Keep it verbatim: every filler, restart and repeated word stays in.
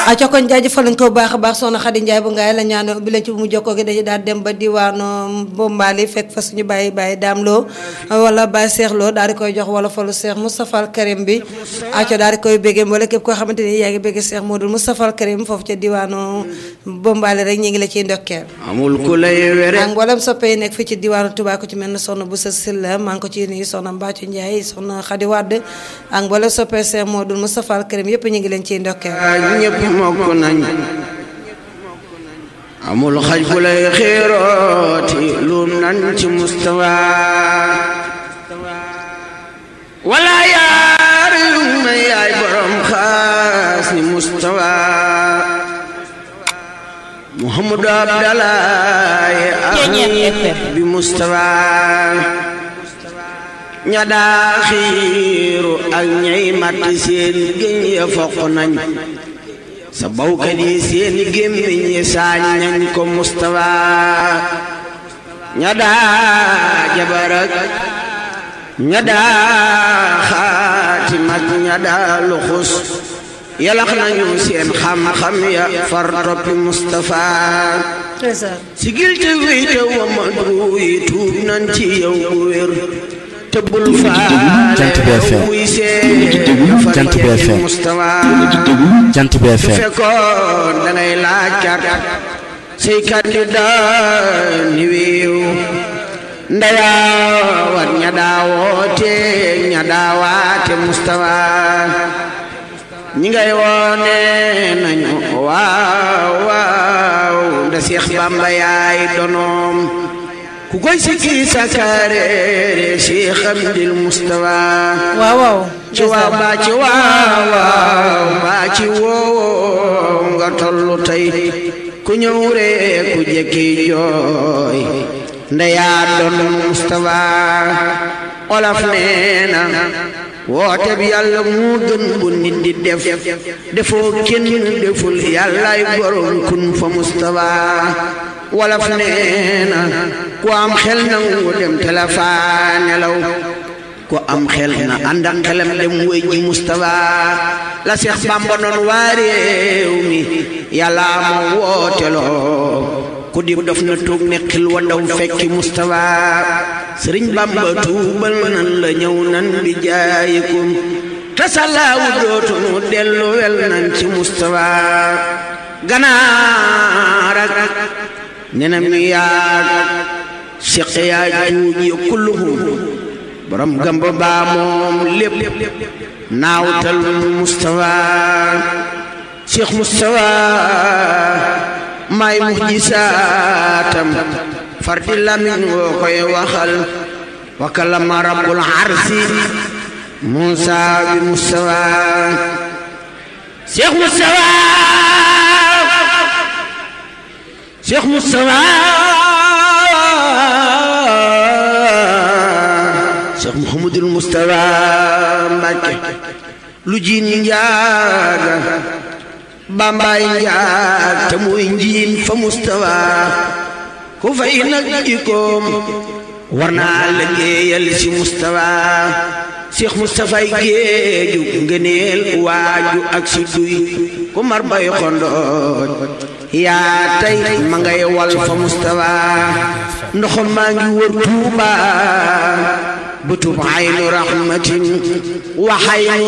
aca kon jaajëfal nañ ko bu baax a baax soxna Xadi Njaay bu ngaay la ñaano bi lañ ci bu mu jokkoo gi dañu daal dem ba diwaanu Bombali fekk fa suñu bàyyi bàyyi daam loo wala bàyyi seex loo daal di koy jox wala falu seex Moustapha Al Karim bi aca daal di koy béggee wala képp koo xamante ni yaa ngi béggee seex Modou Moustapha Al Karim foofu ca diwaanu Bombali rek ñi ngi la ciy ndokkeel amul ku lay wéré ak mboolem soppe yi nekk fii ci diwaanu Touba ko ci mel ne soxna bu sa silla maa ngi ko ci nuyu soxna Mbacco Ndiaye soxna Xadi Wade ak mboolem soppe seex Modou Moustapha Al Karim yëpp ñi ngi leen ciy ndokkeel ñëpp mokk nañ amul xaj bu lay xéerooti luum nan ci Mustafa wala yaar yu may yaay borom xaas ni Mustafa Muhammadu Abdalaay bi Mustafa ña daa xiiru ak ñay matti seen gëñ ya foq nañ sa bawkat yi seen gémmiñ yi saañ nañ ko Mustafa ña daa jabarak ña daa xaatimat ña daa luxus yalax nañu seen xam-xam ya far toppi Mustafa sigil te wéy te wa madru yi tuub nañ ci yow bu wér te bul faale wuy see far toppi Mustafa Jant bi F M fekkoon da ngay laaj carte say candidat ni wiiw ndayawat ña daawoote ña daawaate Mustafa ñi ngay woone nañu waaw waaw nda Seex Bamba yaay donoom ku koy sikki sakaare Seex Amdil Mustafa waaw waaw ci waaw baa ci waaw waaw baa ci woo nga tollu tey ku ñëw ree ku jekki jooy ndeyaa doon Mustafa olaf nee na woote bi yàlla moo gën bu nit di def defoo kenn deful yàllaay borom kun fa Mustafa wolof nee na ku am xel nangu dem telefaa nelaw ku am xel na ànd ak xelam dem wéy ji Mustafa la Seex Bamba noon waa réew mi yàlla ma wooteloo ku di dof na toog ne xil wa daw fekki Mustafa Sëriñ Bamba tuubal nan la ñëw nan bi jaayikum tasallaawu dootunu dellu wel nan ci Mustafa ganaar ak nenam yaag siq yaa juuj ya kulluhum borom gamba baa moom lépp naawtal Mustafa Cheikh Mustafa may mujjisaatam fardi lamin woo koy waxal wa kalama rabbul arsi Musa bi Mustafa Cheikh Mustafa Cheikh Mustafa Cheikh Mouhamadul Mustafa Mbàkke lu jiin njaaga Bambaay njaag te muy njiin fa Mustafa ku fay nag jikoom war naa liggéeyal si Mustafa Cheikh Mustafa géeju ngëneel waaju ak si duy ku mar bay xondooj yaa tey ma ngay wal fa Mustafa ndoxam maa ngi wër Tuuba butub aynu rahmatin wa haynu